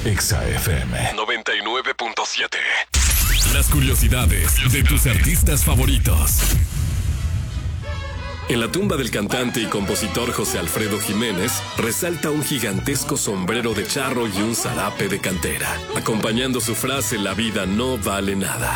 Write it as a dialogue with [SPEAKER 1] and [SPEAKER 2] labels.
[SPEAKER 1] Exa FM
[SPEAKER 2] 99.7.
[SPEAKER 3] Las curiosidades de tus artistas favoritos. En la tumba del cantante y compositor José Alfredo Jiménez resalta un gigantesco sombrero de charro y un zarape de cantera, acompañando su frase "La vida no vale nada".